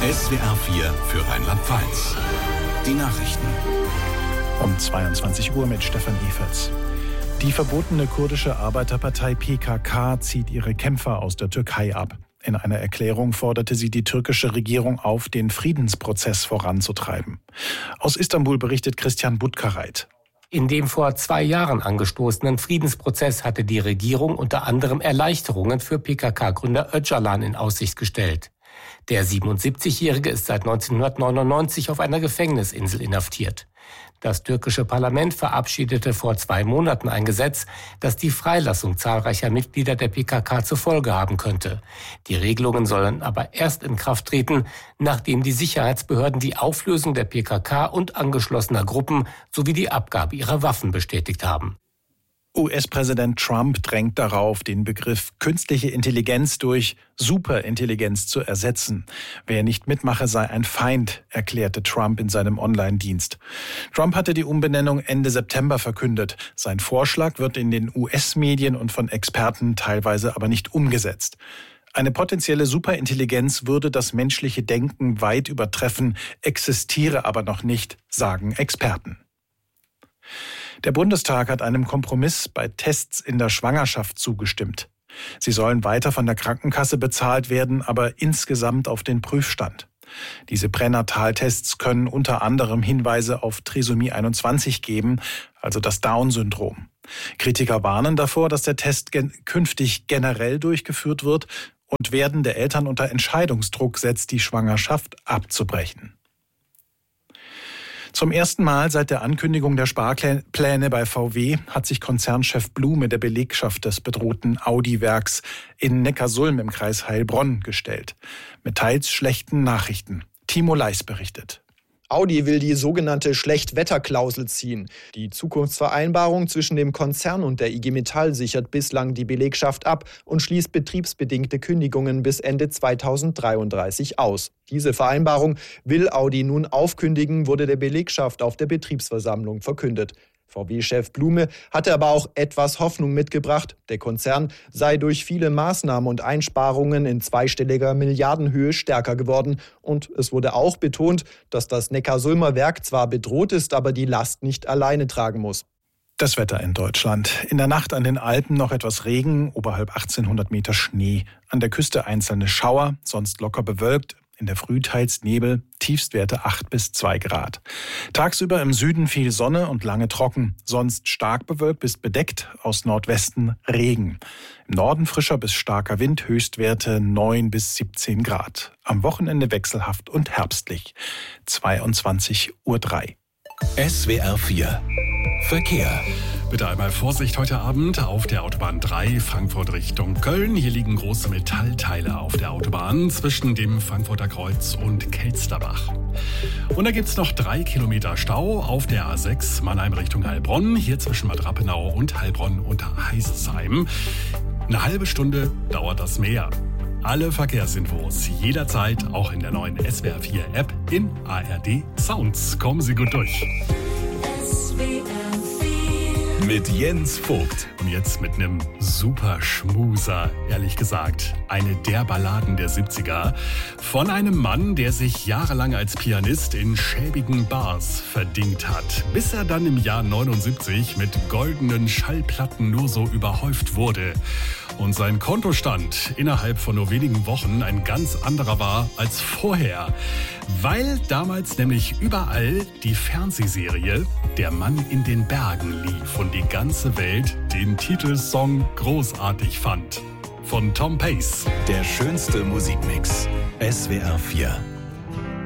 SWR 4 für Rheinland-Pfalz. Die Nachrichten. Um 22 Uhr mit Stefan Eferts. Die verbotene kurdische Arbeiterpartei PKK zieht ihre Kämpfer aus der Türkei ab. In einer Erklärung forderte sie die türkische Regierung auf, den Friedensprozess voranzutreiben. Aus Istanbul berichtet Christian Budkareit. In dem vor 2 Jahren angestoßenen Friedensprozess hatte die Regierung unter anderem Erleichterungen für PKK-Gründer Öcalan in Aussicht gestellt. Der 77-Jährige ist seit 1999 auf einer Gefängnisinsel inhaftiert. Das türkische Parlament verabschiedete vor 2 Monaten ein Gesetz, das die Freilassung zahlreicher Mitglieder der PKK zur Folge haben könnte. Die Regelungen sollen aber erst in Kraft treten, nachdem die Sicherheitsbehörden die Auflösung der PKK und angeschlossener Gruppen sowie die Abgabe ihrer Waffen bestätigt haben. US-Präsident Trump drängt darauf, den Begriff künstliche Intelligenz durch Superintelligenz zu ersetzen. Wer nicht mitmache, sei ein Feind, erklärte Trump in seinem Online-Dienst. Trump hatte die Umbenennung Ende September verkündet. Sein Vorschlag wird in den US-Medien und von Experten teilweise aber nicht umgesetzt. Eine potenzielle Superintelligenz würde das menschliche Denken weit übertreffen, existiere aber noch nicht, sagen Experten. Der Bundestag hat einem Kompromiss bei Tests in der Schwangerschaft zugestimmt. Sie sollen weiter von der Krankenkasse bezahlt werden, aber insgesamt auf den Prüfstand. Diese Pränataltests können unter anderem Hinweise auf Trisomie 21 geben, also das Down-Syndrom. Kritiker warnen davor, dass der Test künftig generell durchgeführt wird und werdende Eltern unter Entscheidungsdruck setzt, die Schwangerschaft abzubrechen. Zum ersten Mal seit der Ankündigung der Sparpläne bei VW hat sich Konzernchef Blume der Belegschaft des bedrohten Audi-Werks in Neckarsulm im Kreis Heilbronn gestellt. Mit teils schlechten Nachrichten. Timo Leis berichtet. Audi will die sogenannte Schlechtwetterklausel ziehen. Die Zukunftsvereinbarung zwischen dem Konzern und der IG Metall sichert bislang die Belegschaft ab und schließt betriebsbedingte Kündigungen bis Ende 2033 aus. Diese Vereinbarung will Audi nun aufkündigen, wurde der Belegschaft auf der Betriebsversammlung verkündet. VW-Chef Blume hatte aber auch etwas Hoffnung mitgebracht. Der Konzern sei durch viele Maßnahmen und Einsparungen in zweistelliger Milliardenhöhe stärker geworden. Und es wurde auch betont, dass das Neckarsulmer Werk zwar bedroht ist, aber die Last nicht alleine tragen muss. Das Wetter in Deutschland. In der Nacht an den Alpen noch etwas Regen, oberhalb 1800 Meter Schnee. An der Küste einzelne Schauer, sonst locker bewölkt. In der Früh teils Nebel, Tiefstwerte 8 bis 2 Grad. Tagsüber im Süden viel Sonne und lange trocken, sonst stark bewölkt bis bedeckt, aus Nordwesten Regen. Im Norden frischer bis starker Wind, Höchstwerte 9 bis 17 Grad. Am Wochenende wechselhaft und herbstlich. 22:03 Uhr. SWR 4 Verkehr. Bitte einmal Vorsicht heute Abend auf der Autobahn 3 Frankfurt Richtung Köln. Hier liegen große Metallteile auf der Autobahn zwischen dem Frankfurter Kreuz und Kelsterbach. Und da gibt es noch 3 Kilometer Stau auf der A6 Mannheim Richtung Heilbronn. Hier zwischen Bad Rappenau und Heilbronn unter Heißheim. Eine halbe Stunde dauert das mehr. Alle Verkehrsinfos jederzeit auch in der neuen SWR 4 App in ARD Sounds. Kommen Sie gut durch. Mit Jens Vogt. Und jetzt mit einem super Schmuser, ehrlich gesagt. Eine der Balladen der 70er. Von einem Mann, der sich jahrelang als Pianist in schäbigen Bars verdingt hat. Bis er dann im Jahr 79 mit goldenen Schallplatten nur so überhäuft wurde. Und sein Kontostand innerhalb von nur wenigen Wochen ein ganz anderer war als vorher. Weil damals nämlich überall die Fernsehserie Der Mann in den Bergen lief und die ganze Welt den Titelsong großartig fand. Von Tom Pace. Der schönste Musikmix. SWR 4.